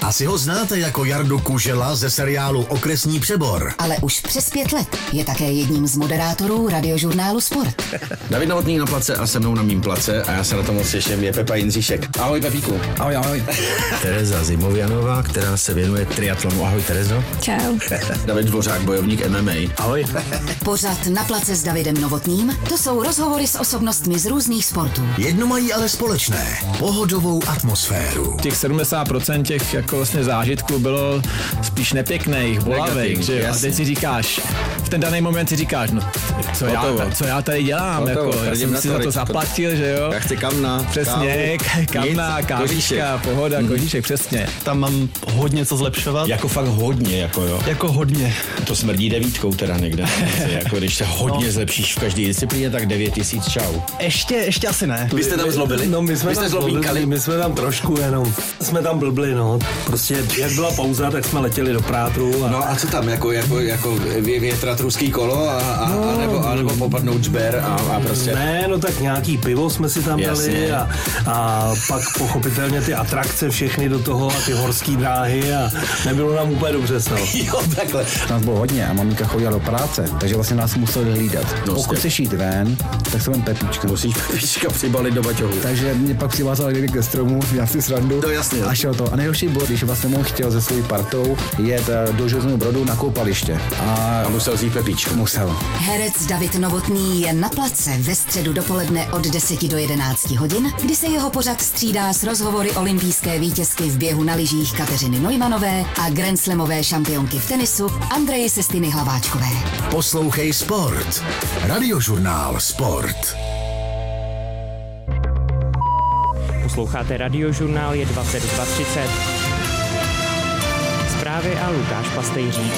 Asi ho znáte jako Jardu Kužela ze seriálu Okresní přebor. Ale už přes 5 let je také jedním z moderátorů radiožurnálu Sport. David Novotný na place a se mnou na mým place a já se na to moc těším, je Pepa Jindříšek. Ahoj Pepíku. Ahoj, ahoj. Tereza Zimovianová, která se věnuje triatlonu. Ahoj Terezo. Čau. David Dvořák, bojovník MMA. Ahoj. Pořad Na place s Davidem Novotným, to jsou rozhovory s osobnostmi z různých sportů. Jedno mají ale společné. Pohodovou atmosféru. Těch 70% těch jako vlastně zážitků bylo spíš nepěkných, bolavých, že jo? A teď si říkáš, v ten daný moment si říkáš, no co já tady dělám, jako, já jsem si za to zaplatil, že jo? Já chci kamna. Přesně, kamna, kávička, pohoda, kožíšek, přesně. Tam mám hodně co zlepšovat. Jako fakt hodně, jako jo. Jako hodně. To smrdí 9 teda někde. Jako když se hodně zlepšíš v každé disciplíně, tak 9000 čau. Ještě asi ne. Vy jste tam zlobili? No my jsme tam zlobili, my jsme tam trošku jenom, jsme tam blbli, no. Prostě jak byla pauza, tak jsme letěli do Prátru. No a co tam, jako větrat ruský kolo a nebo popadnout žber a prostě. Ne, no tak nějaký pivo jsme si tam dali a pak pochopitelně ty atrakce všechny do toho a ty horský dráhy a nebylo nám úplně dobře s námi. Jo, takhle. Nás bylo hodně a maminka chodila do práce, takže vlastně nás museli hlídat. Pokud chceš jít ven, tak se vem Pepíčka. Musíš Pepíčka přibalit do baťohu. Takže mě pak přivázal někdy ke stromu, já si srandu. To jasně. A šel to. A nejhorší bylo, když vlastně on chtěl se svou partou jet do Železného Brodu na koupaliště. A musel vzít Pepíčku. Musel. Herec David Novotný je na place ve středu dopoledne od 10 do 11 hodin, kdy se jeho pořad střídá s rozhovory olympijské vítězky v běhu na lyžích Kateřiny Neumanové a grandslamové šampionky v tenisu Andreje Sestiny Hlaváčkové. Poslouchej Sport. Radiožurnál Sport. Posloucháte Radiožurnál, je 22:30. Zprávy a Lukáš Pastejřík.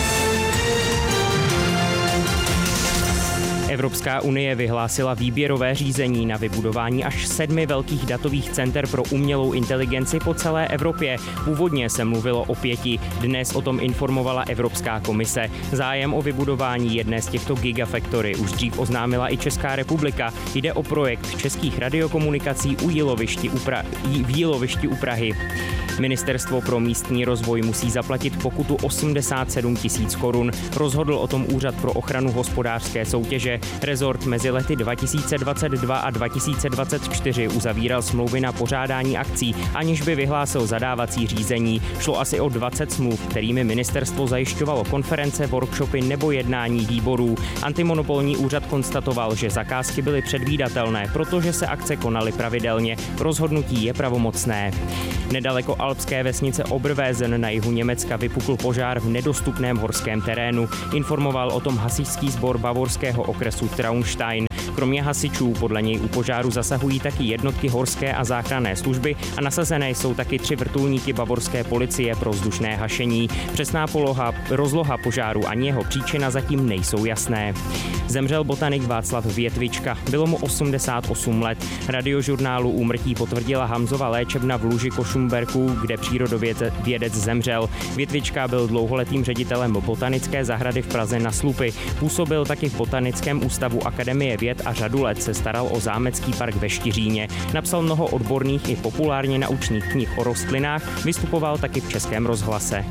Evropská unie vyhlásila výběrové řízení na vybudování až 7 velkých datových center pro umělou inteligenci po celé Evropě. Původně se mluvilo o 5, dnes o tom informovala Evropská komise. Zájem o vybudování jedné z těchto gigafactory už dřív oznámila i Česká republika. Jde o projekt českých radiokomunikací v Jílovišti u Prahy. Ministerstvo pro místní rozvoj musí zaplatit pokutu 87 000 korun. Rozhodl o tom Úřad pro ochranu hospodářské soutěže. Rezort mezi lety 2022 a 2024 uzavíral smlouvy na pořádání akcí, aniž by vyhlásil zadávací řízení. Šlo asi o 20 smluv, kterými ministerstvo zajišťovalo konference, workshopy nebo jednání výborů. Antimonopolní úřad konstatoval, že zakázky byly předvídatelné, protože se akce konaly pravidelně. Rozhodnutí je pravomocné. Nedaleko alpské vesnice Oberwesen na jihu Německa vypukl požár v nedostupném horském terénu. Informoval o tom hasičský sbor bavorského okresu Traunstein. Kromě hasičů podle něj u požáru zasahují taky jednotky horské a záchranné služby a nasazené jsou taky 3 vrtulníky bavorské policie pro vzdušné hašení. Přesná rozloha požáru ani jeho příčina zatím nejsou jasné. Zemřel botanik Václav Větvička. Bylo mu 88 let. Radiožurnálu úmrtí potvrdila Hamzova léčebna v Luži Košumberku, kde přírodovědec zemřel. Větvička byl dlouholetým ředitelem botanické zahrady v Praze na Slupy. Působil taky v Botanickém ústavu Akademie věd a řadu let se staral o zámecký park ve Štiříně. Napsal mnoho odborných i populárně naučných knih o rostlinách, vystupoval taky v Českém rozhlase.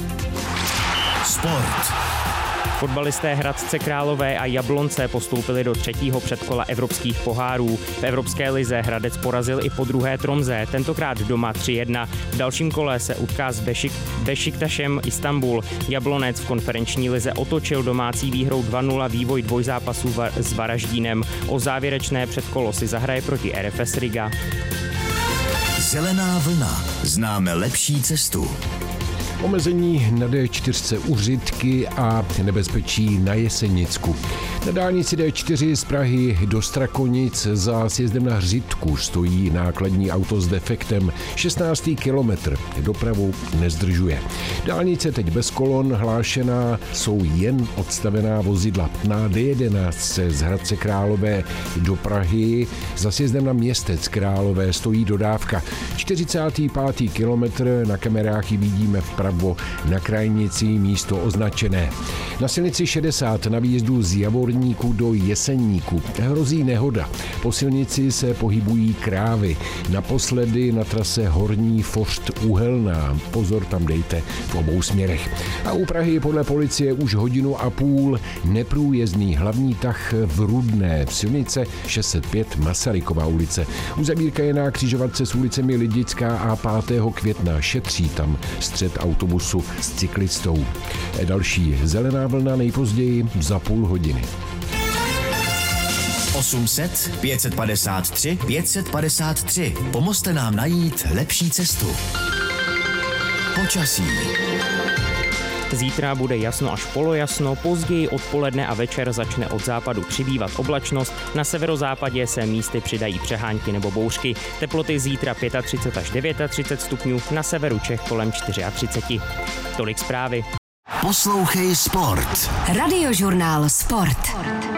Sport. Fotbalisté Hradce Králové a Jablonce postoupili do 3. předkola evropských pohárů. V Evropské lize Hradec porazil i po druhé Tromze, tentokrát doma 3-1. V dalším kole se utká s Bešiktašem Istanbul. Jablonec v konferenční lize otočil domácí výhrou 2-0 vývoj dvojzápasů s Varaždínem. O závěrečné předkolo si zahraje proti RFS Riga. Zelená vlna. Známe lepší cestu. Omezení na D4 u Řitky a nebezpečí na Jesenicku. Na dálnici D4 z Prahy do Strakonic za sjezdem na Řitku stojí nákladní auto s defektem. 16. kilometr. Dopravu nezdržuje. Dálnice teď bez kolon, hlášená, jsou jen odstavená vozidla. Na D11 z Hradce Králové do Prahy za sjezdem na Městec Králové stojí dodávka. 45. kilometr, na kamerách ji vidíme vpravo napravo na krajnici místo označené. Na silnici 60 na výjezdu z Javorníku do Jeseníku hrozí nehoda. Po silnici se pohybují krávy. Naposledy na trase Horní Fořt Uhelná. Pozor, tam dejte v obou směrech. A u Prahy podle policie už 1,5 hodiny neprůjezdný hlavní tah v Rudné. Silnice 605 Masarykova ulice. Uzavírka je na křižovatce s ulicemi Lidická a 5. května. Šetří tam střet autobusu s cyklistou. Další zelená vlna nejpozději za půl hodiny. 800 553 553. Pomozte nám najít lepší cestu. Počasí. Zítra bude jasno až polojasno, později odpoledne a večer začne od západu přibývat oblačnost, na severozápadě se místy přidají přehánky nebo bouřky. Teploty zítra 35 až 39 stupňů, na severu Čech kolem 34. Tolik zprávy. Poslouchej Sport. Radiožurnál Sport.